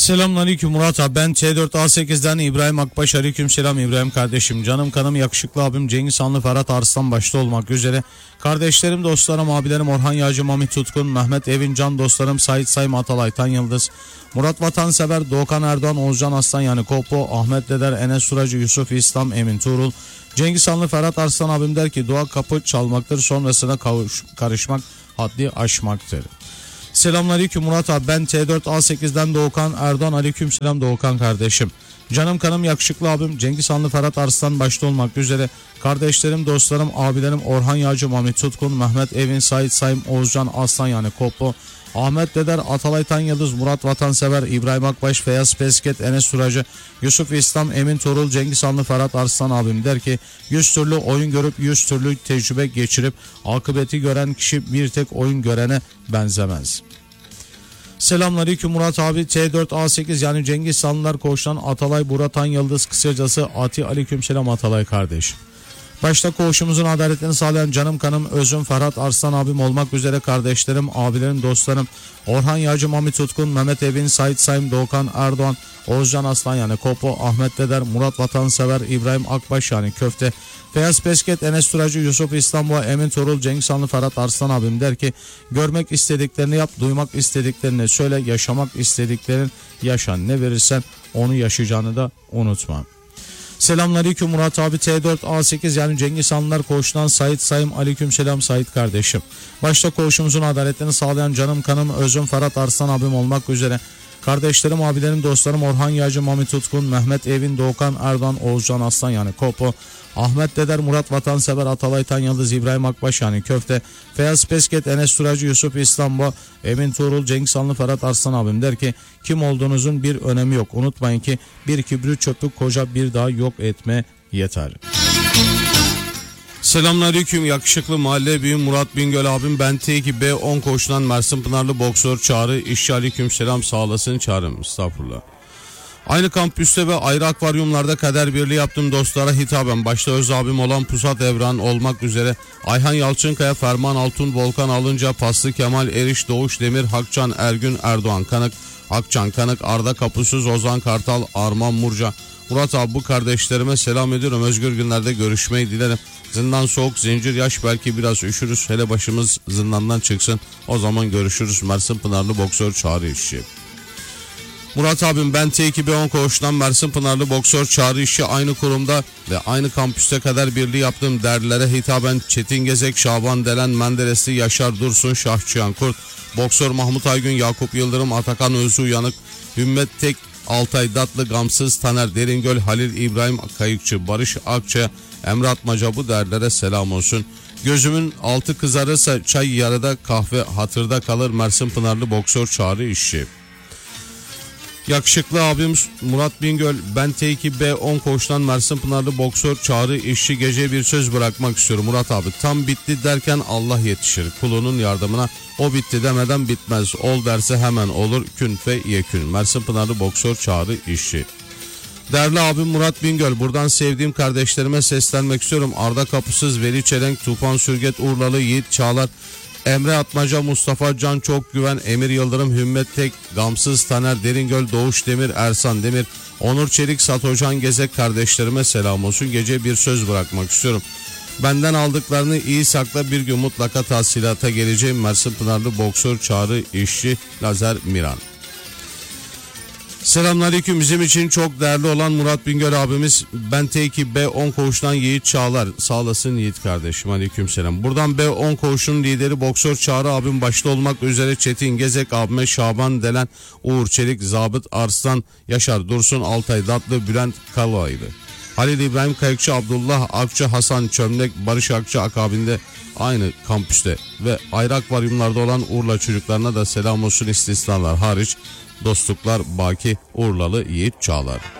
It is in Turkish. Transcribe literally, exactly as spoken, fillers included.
Selamünaleyküm Murat abi, ben T dört A sekizden İbrahim Akbaş. Aleyküm selam İbrahim kardeşim, canım kanım, yakışıklı abim Cengiz Hanlı, Ferhat Arslan başta olmak üzere kardeşlerim, dostlarım, abilerim Orhan Yağcı, Mami Tutkun, Mehmet Evin, can dostlarım Sait Sayım, Atalay Tan Yıldız, Murat Vatansever, Doğukan Erdoğan, Oğuzcan Aslan yani Kopo, Ahmet Deder, Enes Suracı, Yusuf İslam, Emin Tuğrul, Cengiz Hanlı, Ferhat Arslan abim der ki dua kapı çalmaktır, sonrasına kavuş, karışmak haddi aşmaktır. Selamünaleyküm Murat abi, ben T dört A sekizden Doğukan Erdoğan. Aleyküm selam Doğukan kardeşim, canım kanım, yakışıklı abim Cengiz Hanlı, Ferhat Arslan başta olmak üzere kardeşlerim, dostlarım, abilerim Orhan Yağcı, Mami Tutkun, Mehmet Evin, Sait Sayım, Oğuzcan Aslan yani Kopo, Ahmet Deder, Atalay Tan Yıldız, Murat Vatansever, İbrahim Akbaş, Feyyaz Pesket, Enes Suracı, Yusuf İslam, Emin Tuğrul, Cengiz Hanlı, Ferhat Arslan abim der ki yüz türlü oyun görüp yüz türlü tecrübe geçirip akıbeti gören kişi bir tek oyun görene benzemez. Selamünaleyküm Murat abi, T dört A sekiz yani Cengiz Hanlılar koğuştan Atalay Burak Tan Yıldız, kısacası Ati. Aleyküm selam Atalay kardeşim. Başta koğuşumuzun adaletini sağlayan canım kanım özüm Ferhat Arslan abim olmak üzere kardeşlerim, abilerim, dostlarım Orhan Yağcı, Mami Tutkun, Mehmet Evin, Sait Sayım, Doğukan Erdoğan, Oğuzcan Aslan yani Kopo, Ahmet Deder, Murat Vatansever, İbrahim Akbaş yani Köfte, Feyyaz Pesket, Enes Suracı, Yusuf İstanbul, Emin Tuğrul, Cengiz Hanlı, Ferhat Arslan abim der ki görmek istediklerini yap, duymak istediklerini söyle, yaşamak istediklerin yaşan, ne verirsen onu yaşayacağını da unutma. Selamünaleyküm Murat abi, T dört A sekiz yani Cengiz Hanlılar koğuştan Sait Sayım. Aleyküm selam Sait kardeşim. Başta koğuşumuzun adaletini sağlayan canım kanım özüm Ferhat Arslan abim olmak üzere kardeşlerim, abilerim, dostlarım Orhan Yağcı, Mami Tutkun, Mehmet Evin, Doğukan Erdoğan, Oğuzcan Aslan yani Kopo, Ahmet Deder, Murat Vatansever, Atalay Tan Yıldız, İbrahim Akbaş yani Köfte, Feyyaz Pesket, Enes Suracı, Yusuf İstanbul, Emin Tuğrul, Cengiz Hanlı, Ferhat Arslan abim der ki kim olduğunuzun bir önemi yok. Unutmayın ki bir kibrit çöplük koca bir daha yok etme yeter. Selamünaleyküm yakışıklı mahalle büyüğüm Murat Bingöl abim, ben T iki B on koşulan Mersin Pınarlı boksör Çağrı işçi. Aleyküm selam, sağ olasın Çağrı'm, estağfurullah. Aynı kampüste ve ayrı akvaryumlarda kader birliği yaptığım dostlara hitaben başta öz abim olan Pusat Evran olmak üzere Ayhan Yalçınkaya, Ferman Altun, Volkan Alınca, Paslı Kemal, Eriş, Doğuş Demir, Hakcan Ergün, Erdoğan Kanık, Akcan Kanık, Arda Kapusuz, Ozan Kartal, Arman Murca, Murat abi bu kardeşlerime selam ediyorum. Özgür günlerde görüşmeyi dilerim. Zindan soğuk, zincir yaş, belki biraz üşürüz. Hele başımız zindandan çıksın, o zaman görüşürüz. Mersin Pınarlı boksör Çağrı işçi. Murat abim, ben T iki B on koğuştan Mersin Pınarlı boksör Çağrı işçi, aynı kurumda ve aynı kampüste kadar birliği yaptığım derlilere hitaben Çetin Gezek, Şaban Delen, Menderesli, Yaşar Dursun, Şahçıyan Kurt, boksör Mahmut Aygün, Yakup Yıldırım, Atakan Özü Uyanık, Hümmet Tek, Altay Datlı, Gamsız, Taner Deringöl, Halil İbrahim Kayıkçı, Barış Akça, Emre Atmaca bu derlere selam olsun. Gözümün altı kızarırsa çay yarıda, kahve hatırda kalır. Mersin Pınarlı boksör Çağrı işçi. Yakışıklı abim Murat Bingöl, ben T iki B on koğuştan Mersin Pınarlı boksör Çağrı işçi, gece bir söz bırakmak istiyorum Murat abi. Tam bitti derken Allah yetişir kulunun yardımına, o bitti demeden bitmez, ol derse hemen olur, kün fe yekün. Mersin Pınarlı boksör Çağrı işçi. Değerli abim Murat Bingöl, buradan sevdiğim kardeşlerime seslenmek istiyorum. Arda Kapısız, Veli Çelenk, Tufan Sürget, Urlalı Yiğit Çağlar, Emre Atmaca, Mustafa Can Çok Güven, Emir Yıldırım, Hümmet Tek, Gamsız, Taner Deringöl, Doğuş Demir, Ersan Demir, Onur Çelik, Satocan Gezek kardeşlerime selam olsun. Gece bir söz bırakmak istiyorum. Benden aldıklarını iyi sakla, bir gün mutlaka tahsilata geleceğim. Mersin Pınarlı boksör Çağrı işçi, Lazer Miran. Selamünaleyküm, bizim için çok değerli olan Murat Bingöl abimiz, ben T iki B on koğuştan Yiğit Çağlar, sağ olasın Yiğit kardeşim, aleyküm selam. Buradan B on koğuşun lideri boksör Çağrı abim başta olmak üzere Çetin Gezek abime, Şaban Delen, Uğur Çelik, Zabıt Arslan, Yaşar Dursun, Altay Datlı, Bülent Kalaylı, Halil İbrahim Kayıkçı, Abdullah Akça, Hasan Çömlek, Barış Akça akabinde aynı kampüste ve ayrı akvaryumlarda olan Urla çocuklarına da selam olsun, istisnalar hariç. Dostluklar baki, Urlalı Yiğit Çağlar.